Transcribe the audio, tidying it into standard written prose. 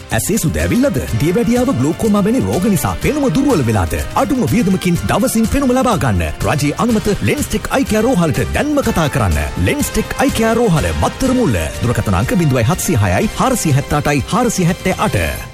ඇසේ සුද ඇවිල්ලාද? දියවැඩියාව ග්ලූකෝමා වැනි රෝග නිසා පෙනුම දුර්වල වෙලාද? අඩුම වියදමකින් දවසින් පෙනුම ලබා ගන්න. රජයේ අනුමත ලෙන්ස්ටෙක් අයි කෙයාර් රෝහලට දැන්ම කතා කරන්න. ලෙන්ස්ටෙක් අයි කෙයාර් රෝහල මත්තර මුල්ල. දුරකථන අංක 0706 478 478.